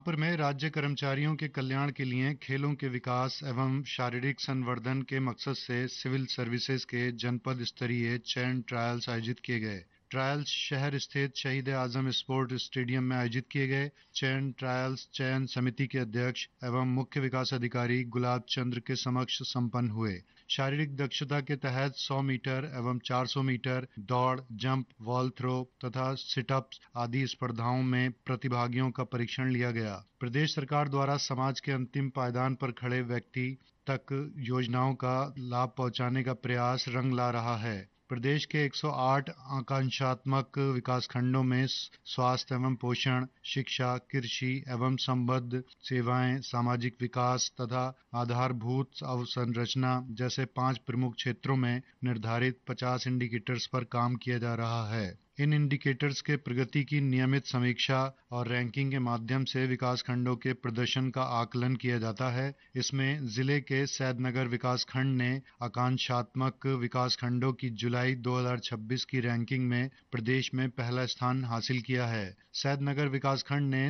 पर में राज्य कर्मचारियों के कल्याण के लिए खेलों के विकास एवं शारीरिक संवर्धन के मकसद से सिविल सर्विसेज के जनपद स्तरीय चयन ट्रायल्स आयोजित किए गए। ट्रायल्स शहर स्थित शहीद आजम स्पोर्ट स्टेडियम में आयोजित किए गए। चयन ट्रायल्स चयन समिति के अध्यक्ष एवं मुख्य विकास अधिकारी गुलाब चंद्र के समक्ष संपन्न हुए। शारीरिक दक्षता के तहत 100 मीटर एवं 400 मीटर दौड़, जंप, वॉल थ्रो तथा सिटअप्स आदि स्पर्धाओं में प्रतिभागियों का परीक्षण लिया गया। प्रदेश सरकार द्वारा समाज के अंतिम पायदान पर खड़े व्यक्ति तक योजनाओं का लाभ पहुंचाने का प्रयास रंग ला रहा है। प्रदेश के 108 आकांक्षात्मक विकासखंडों में स्वास्थ्य एवं पोषण, शिक्षा, कृषि एवं संबद्ध सेवाएं, सामाजिक विकास तथा आधारभूत अवसंरचना जैसे 5 प्रमुख क्षेत्रों में निर्धारित 50 इंडिकेटर्स पर काम किया जा रहा है। इन इंडिकेटर्स के प्रगति की नियमित समीक्षा और रैंकिंग के माध्यम से विकासखंडों के प्रदर्शन का आकलन किया जाता है। इसमें जिले के सैदनगर विकासखंड ने आकांक्षात्मक विकासखंडों की जुलाई 2026 की रैंकिंग में प्रदेश में पहला स्थान हासिल किया है। सैदनगर विकासखंड ने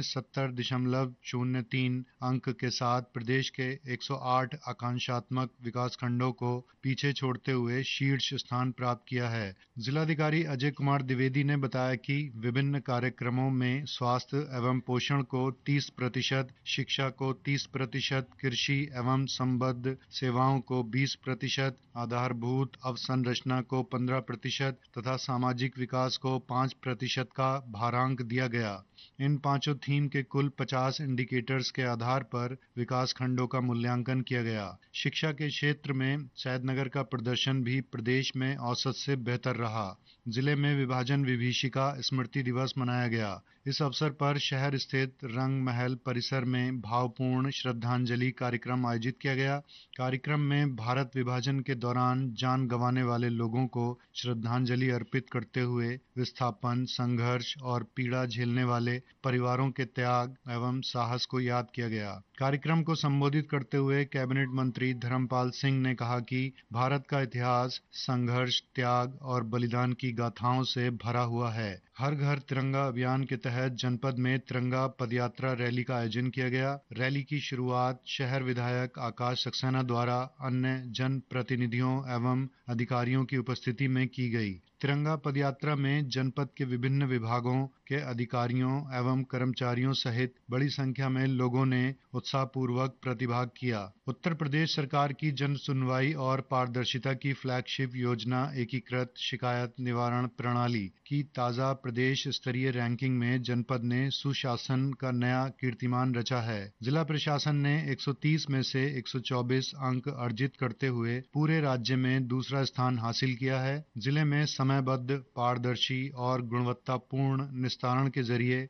70.03 अंक के साथ प्रदेश के 108 आकांक्षात्मक विकासखंडों को पीछे छोड़ते हुए शीर्ष स्थान प्राप्त किया है। जिलाधिकारी अजय कुमार द्विवेदी ने बताया कि विभिन्न कार्यक्रमों में स्वास्थ्य एवं पोषण को 30%, शिक्षा को 30%, कृषि एवं संबद्ध सेवाओं को 20%, आधारभूत अवसंरचना को 15% तथा सामाजिक विकास को 5% का भारांक दिया गया। इन पांचों थीम के कुल 50 इंडिकेटर्स के आधार पर विकास खंडों का मूल्यांकन किया गया। शिक्षा के क्षेत्र में सैदनगर का प्रदर्शन भी प्रदेश में औसत से बेहतर रहा। जिले में विभाजन विभीषिका स्मृति दिवस मनाया गया। इस अवसर पर शहर स्थित रंग महल परिसर में भावपूर्ण श्रद्धांजलि कार्यक्रम आयोजित किया गया। कार्यक्रम में भारत विभाजन के दौरान जान गंवाने वाले लोगों को श्रद्धांजलि अर्पित करते हुए विस्थापन, संघर्ष और पीड़ा झेलने वाले परिवारों के त्याग एवं साहस को याद किया गया। कार्यक्रम को संबोधित करते हुए कैबिनेट मंत्री धर्मपाल सिंह ने कहा कि भारत का इतिहास संघर्ष, त्याग और बलिदान की गाथाओं से भरा हुआ है। हर घर तिरंगा अभियान के तहत जनपद में तिरंगा पदयात्रा रैली का आयोजन किया गया। रैली की शुरुआत शहर विधायक आकाश सक्सेना द्वारा अन्य जन प्रतिनिधियों एवं अधिकारियों की उपस्थिति में की गई। तिरंगा पदयात्रा में जनपद के विभिन्न विभागों के अधिकारियों एवं कर्मचारियों सहित बड़ी संख्या में लोगों ने उत्साहपूर्वक प्रतिभाग किया। उत्तर प्रदेश सरकार की जन सुनवाई और पारदर्शिता की फ्लैगशिप योजना एकीकृत शिकायत निवारण प्रणाली की ताजा प्रदेश स्तरीय रैंकिंग में जनपद ने सुशासन का नया कीर्तिमान रचा है। जिला प्रशासन ने 130 में से 124 अंक अर्जित करते हुए पूरे राज्य में दूसरा स्थान हासिल किया है। जिले में समयबद्ध, पारदर्शी और गुणवत्तापूर्ण निस्तारण के जरिए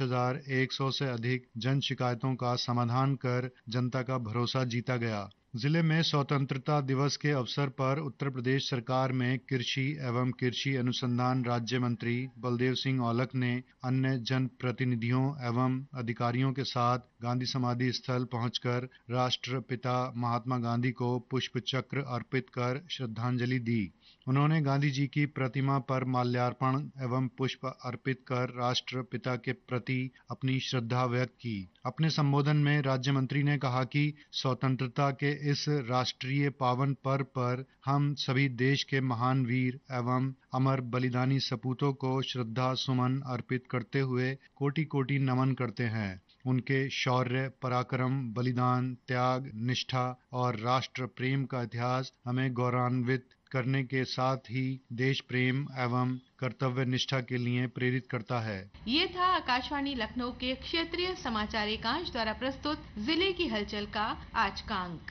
5100 से अधिक जन शिकायतों का समाधान कर जनता का भरोसा जीता गया। जिले में स्वतंत्रता दिवस के अवसर पर उत्तर प्रदेश सरकार में कृषि एवं कृषि अनुसंधान राज्य मंत्री बलदेव सिंह औलख ने अन्य जन प्रतिनिधियों एवं अधिकारियों के साथ गांधी समाधि स्थल पहुंचकर राष्ट्रपिता महात्मा गांधी को पुष्प चक्र अर्पित कर श्रद्धांजलि दी। उन्होंने गांधी जी की प्रतिमा पर माल्यार्पण एवं पुष्प अर्पित कर राष्ट्रपिता के प्रति अपनी श्रद्धा व्यक्त की। अपने संबोधन में राज्य मंत्री ने कहा कि स्वतंत्रता के इस राष्ट्रीय पावन पर्व पर हम सभी देश के महान वीर एवं अमर बलिदानी सपूतों को श्रद्धा सुमन अर्पित करते हुए कोटि कोटि नमन करते हैं। उनके शौर्य, पराक्रम, बलिदान, त्याग, निष्ठा और राष्ट्र प्रेम का इतिहास हमें गौरवान्वित करने के साथ ही देश प्रेम एवं कर्तव्य निष्ठा के लिए प्रेरित करता है। ये था आकाशवाणी लखनऊ के क्षेत्रीय समाचार एकांश द्वारा प्रस्तुत जिले की हलचल का आज का अंक।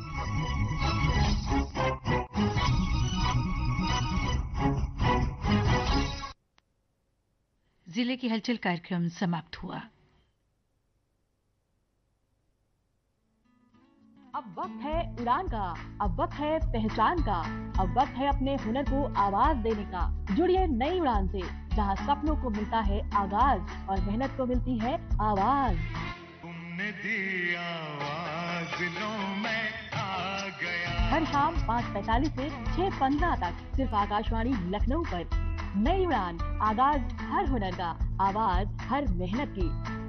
जिले की हलचल कार्यक्रम समाप्त हुआ। अब वक्त है उड़ान का, अब वक्त है पहचान का, अब वक्त है अपने हुनर को आवाज देने का। जुड़िए नई उड़ान से, जहां सपनों को मिलता है आगाज और मेहनत को मिलती है आवाज। तुमने दी आवाज, लो मैं आ गया। हर शाम 5:45 से 6:15 तक सिर्फ आकाशवाणी लखनऊ पर। नई उड़ान, आगाज हर हुनर का, आवाज हर मेहनत की।